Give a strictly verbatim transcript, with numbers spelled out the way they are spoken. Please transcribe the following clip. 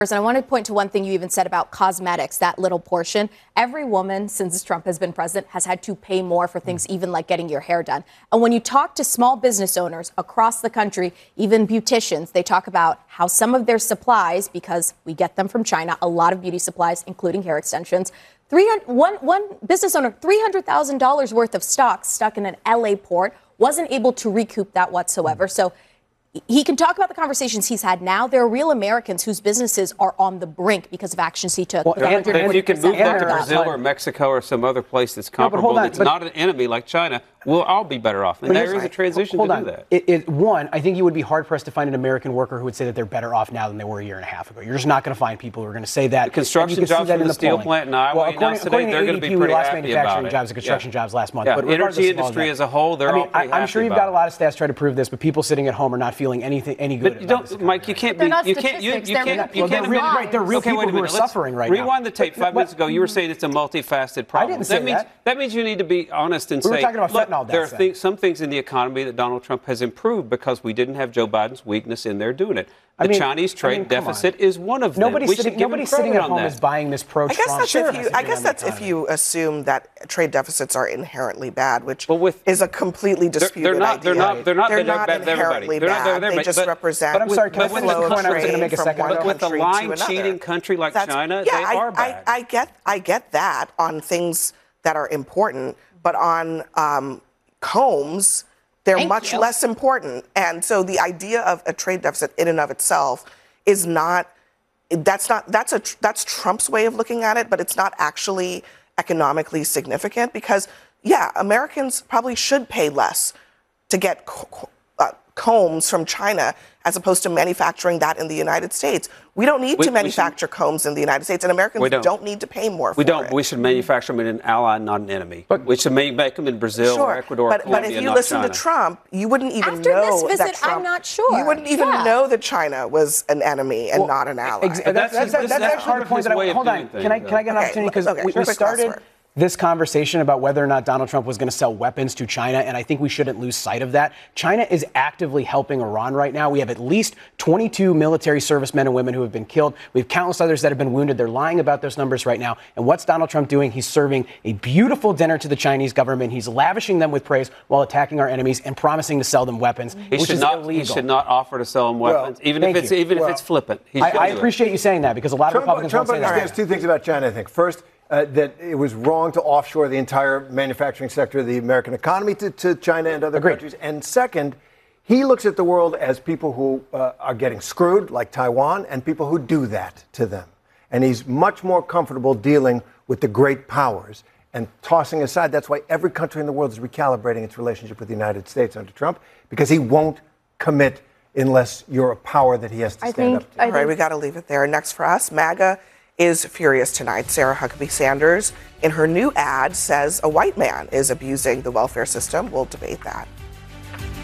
And I want to point to one thing you even said about cosmetics, that little portion. Every woman since Trump has been president has had to pay more for things, even like getting your hair done. And when you talk to small business owners across the country, even beauticians, they talk about how some of their supplies, because we get them from China, a lot of beauty supplies, including hair extensions, three hundred, one, one business owner, three hundred thousand dollars worth of stock stuck in an L A port, wasn't able to recoup that whatsoever. So he can talk about the conversations he's had now. There are real Americans whose businesses are on the brink because of actions he took. Well, and, and if you can move that to Brazil or Mexico or some other place that's comparable, no, that's not an enemy like China, we'll all be better off. And there is a transition hold to on. do that. It, it, one, I think you would be hard-pressed to find an American worker who would say that they're better off now than they were a year and a half ago. You're just not going to find people who are going to say that. The construction jobs from the, the steel plant in Iowa, well, according, today, they're going to be pretty lost happy manufacturing about jobs it. and construction yeah. jobs last month. Yeah. But energy industry as a whole, they're I mean, all pretty I, I'm happy sure you've about got a lot of stats try to prove this, but people sitting at home are not feeling anything any good. But you don't, Mike, you can't be. You can't. You, you can't. You can't. Right, they're real okay, people wait a minute. who are suffering right now. Rewind the tape. Five minutes ago, you were saying it's a multifaceted problem. I didn't say that. Means, that. That means you need to be honest and we say, were talking about look, fentanyl there are deaths, things, some things in the economy that Donald Trump has improved because we didn't have Joe Biden's weakness in there doing it. The I mean, Chinese trade I mean, deficit is one of them. Nobody's we sitting, should give nobody's him sitting at on home that. is buying this pro-Trump. I guess that's sure. if you. I guess that's if you assume that trade deficits are inherently bad, which with, is a completely disputed they're, they're not, idea. They're not. They're not. They're they're not bad inherently they're bad. Not, they're, they but, just but, represent. But I'm sorry. Can the I finish the flow point I was going to make a second ago? But with a line-cheating country like that's, China, yeah, they I, are bad. I, I get. I get that on things that are important, but on um, combs, they're Thank much you. less important. And so the idea of a trade deficit in and of itself is not. That's not. That's a. That's Trump's way of looking at it, but it's not actually economically significant because, yeah, Americans probably should pay less to get co- uh, combs from China as opposed to manufacturing that in the United States. We don't need we, to manufacture should, combs in the United States, and Americans don't. don't need to pay more for we don't, it. We should manufacture them in an ally, not an enemy. But we should make them in Brazil sure, or Ecuador but, or Colombia, but if you not listen China. to Trump, you wouldn't even After know this visit, that Trump, I'm not sure. You wouldn't even yeah. know that China was an enemy and well, not an ally. Ex- that's, that's, that's, that's actually the point that I hold on. Can I can I get an okay, opportunity because okay, we, sure, we started this conversation about whether or not Donald Trump was going to sell weapons to China, and I think we shouldn't lose sight of that. China is actively helping Iran right now. We have at least twenty-two military servicemen and women who have been killed. We have countless others that have been wounded. They're lying about those numbers right now. And what's Donald Trump doing? He's serving a beautiful dinner to the Chinese government. He's lavishing them with praise while attacking our enemies and promising to sell them weapons, He which should is not. illegal. He should not offer to sell them weapons, well, even if it's you. even well, if it's flippant. He I, I do appreciate it. you saying that because a lot Trump, of Republicans Trump don't say that. understands two things about China, I think. First, uh, that it was wrong to offshore the entire manufacturing sector of the American economy to, to China and other Agreed. countries. And second, he looks at the world as people who uh, are getting screwed, like Taiwan, and people who do that to them. And he's much more comfortable dealing with the great powers and tossing aside. That's why every country in the world is recalibrating its relationship with the United States under Trump, because he won't commit unless you're a power that he has to I stand think, up to. All right, we got to leave it there. Next for us, MAGA is furious tonight. Sarah Huckabee Sanders, in her new ad, says a white man is abusing the welfare system. We'll debate that.